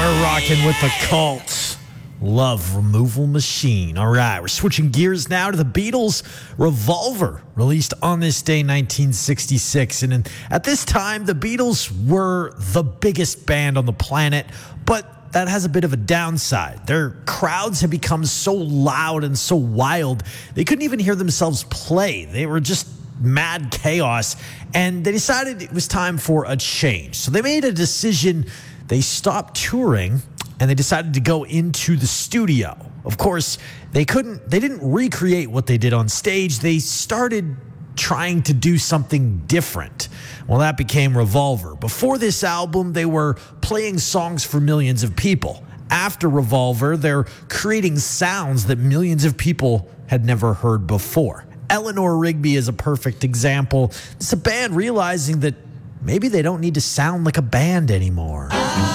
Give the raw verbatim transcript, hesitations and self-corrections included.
We're rocking with the Cult. Love Removal Machine. All right, we're switching gears now to the Beatles' Revolver, released on this day, nineteen sixty-six. And in, at this time, the Beatles were the biggest band on the planet, but that has a bit of a downside. Their crowds had become so loud and so wild, they couldn't even hear themselves play. They were just mad chaos, and they decided it was time for a change. So they made a decision. They stopped touring, and they decided to go into the studio. Of course, they couldn't, they didn't recreate what they did on stage. They started trying to do something different. Well, that became Revolver. Before this album, they were playing songs for millions of people. After Revolver, they're creating sounds that millions of people had never heard before. Eleanor Rigby is a perfect example. It's a band realizing that maybe they don't need to sound like a band anymore.